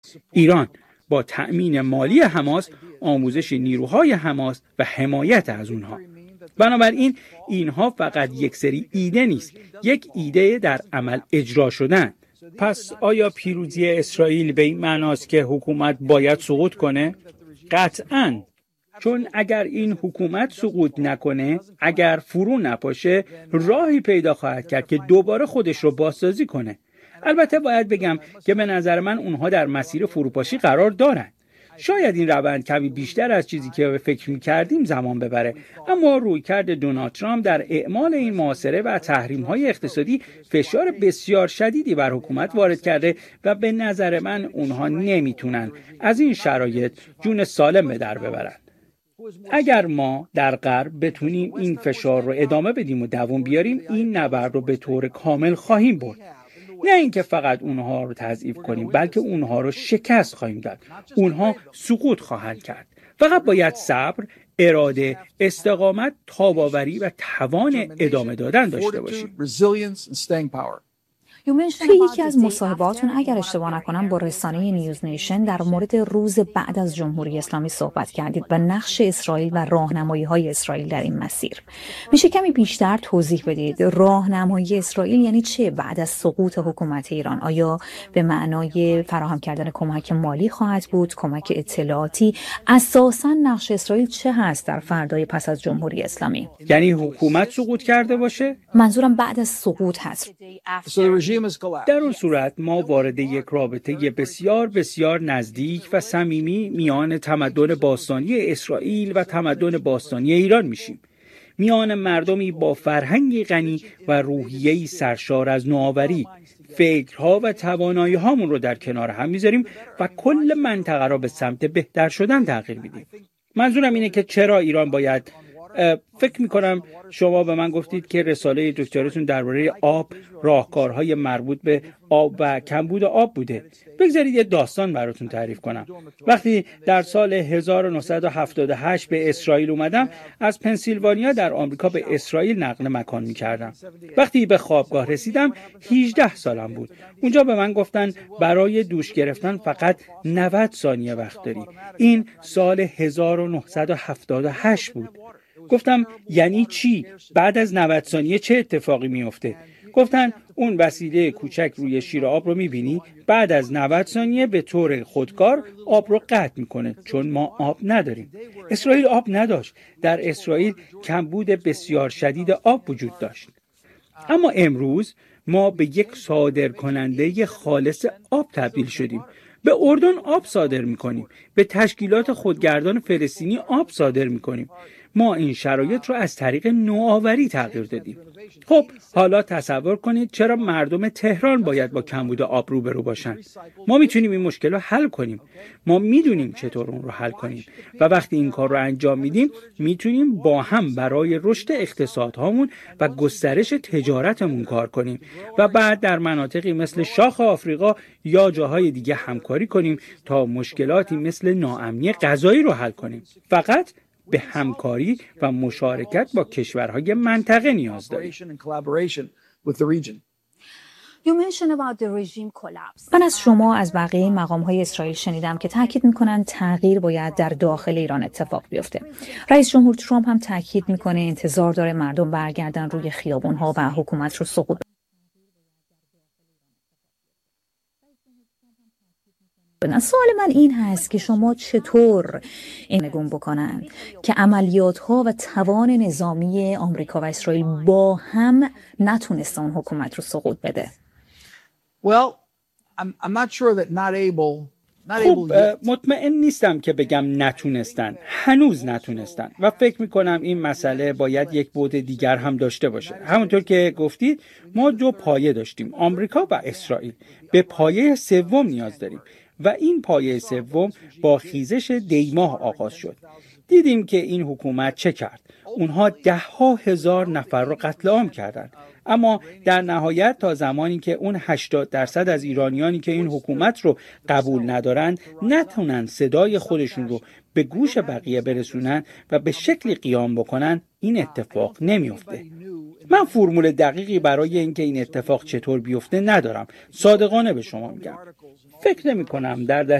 ایران با تأمین مالی حماس، آموزش نیروهای حماس و حمایت از اونها. بنابراین اینها فقط یک سری ایده نیست، یک ایده در عمل اجرا شدن. پس آیا پیروزی اسرائیل به این معناست که حکومت باید سقوط کنه؟ قطعاً. چون اگر این حکومت سقوط نکنه، اگر فرو نپاشه، راهی پیدا خواهد کرد که دوباره خودش رو بازسازی کنه. البته باید بگم که به نظر من اونها در مسیر فروپاشی قرار دارن. شاید این روند کمی بیشتر از چیزی که فکر می‌کردیم زمان ببره، اما رویکرد دونالد ترامپ در اعمال این محاصره و تحریم‌های اقتصادی فشار بسیار شدیدی بر حکومت وارد کرده و به نظر من اونها نمیتونن از این شرایط جون سالم به در ببرن. اگر ما در غرب بتونیم این فشار رو ادامه بدیم و دوام بیاریم، این نبرد رو به طور کامل خواهیم برد. نه اینکه فقط اونها رو تضعیف کنیم، بلکه اونها رو شکست خواهیم داد. اونها سقوط خواهند کرد. فقط باید صبر، اراده، استقامت، تاب‌آوری و توان ادامه دادن داشته باشیم. توی یکی از مصاحبهاتون اگر اشتباه نکنم با رسانه نیوز نیشن در مورد روز بعد از جمهوری اسلامی صحبت کردید و نقش اسرائیل و راهنمایی‌های اسرائیل در این مسیر. میشه کمی بیشتر توضیح بدید راهنمایی اسرائیل یعنی چه بعد از سقوط حکومت ایران؟ آیا به معنای فراهم کردن کمک مالی خواهد بود، کمک اطلاعاتی؟ اساساً نقش اسرائیل چه هست در فردای پس از جمهوری اسلامی؟ یعنی حکومت سقوط کرده باشه؟ منظورم بعد از سقوط هست. در اون صورت ما وارد یک رابطه بسیار بسیار نزدیک و صمیمی میان تمدن باستانی اسرائیل و تمدن باستانی ایران میشیم. میان مردمی با فرهنگی غنی و روحیه‌ای سرشار از نوآوری، فکرها و توانایی‌هامون رو در کنار هم میذاریم و کل منطقه را به سمت بهتر شدن تغییر میدیم. منظورم اینه که چرا ایران باید فکر میکنم شما به من گفتید که رساله دکتراتون درباره آب، راهکارهای مربوط به آب و کمبود آب بوده. بگذارید یه داستان براتون تعریف کنم. وقتی در سال 1978 به اسرائیل اومدم، از پنسیلوانیا در آمریکا به اسرائیل نقل مکان میکردم. وقتی به خوابگاه رسیدم 18 سالم بود. اونجا به من گفتن برای دوش گرفتن فقط 90 ثانیه وقت داری. این سال 1978 بود. گفتم یعنی چی؟ بعد از 90 ثانیه چه اتفاقی میفته؟ گفتن اون وسیله کوچک روی شیر آب رو میبینی؟ بعد از 90 ثانیه به طور خودکار آب رو قطع میکنه، چون ما آب نداریم. اسرائیل آب نداشت. در اسرائیل کمبود بسیار شدید آب وجود داشت. اما امروز ما به یک صادرکننده خالص آب تبدیل شدیم. به اردن آب صادر میکنیم. به تشکیلات خودگردان فلسطینی آب صادر میکنیم. ما این شرایط رو از طریق نوآوری تغییر دادیم. خب حالا تصور کنید چرا مردم تهران باید با کمبود آب روبرو باشن؟ ما میتونیم این مشکل رو حل کنیم. ما میدونیم چطور اون رو حل کنیم و وقتی این کار رو انجام میدیم میتونیم با هم برای رشد اقتصادهامون و گسترش تجارتمون کار کنیم و بعد در مناطقی مثل شاخ آفریقا یا جاهای دیگه همکاری کنیم تا مشکلاتی مثل ناامنی غذایی رو حل کنیم. فقط به همکاری و مشارکت با کشورهای منطقه نیاز داریم. من از شما از بقیه مقام‌های اسرائیل شنیدم که تاکید می‌کنند تغییر باید در داخل ایران اتفاق بیفته. رئیس جمهور ترامپ هم تاکید می‌کنه انتظار داره مردم برگردن روی خیابان‌ها و حکومت رو سقوط بدن. سوال من این هست که شما چطور این نگون بکنن که عملیات‌ها و توان نظامی آمریکا و اسرائیل با هم نتونسته اون حکومت رو سقوط بده؟ خب مطمئن نیستم که بگم نتونستن. هنوز نتونستن و فکر میکنم این مسئله باید یک بعد دیگر هم داشته باشه. همونطور که گفتید ما 2 پایه داشتیم، آمریکا و اسرائیل. به پایه سوم نیاز داریم و این پایه سوم با خیزش دیماه آغاز شد. دیدیم که این حکومت چه کرد. اونها 10,000 نفر رو قتل عام کردند. اما در نهایت تا زمانی که اون 80% از ایرانیانی که این حکومت رو قبول ندارن نتونن صدای خودشون رو به گوش بقیه برسونن و به شکلی قیام بکنن، این اتفاق نمیفته. من فرمول دقیقی برای اینکه این اتفاق چطور بیفته ندارم. صادقانه به شما میگم. فکر نمی کنم در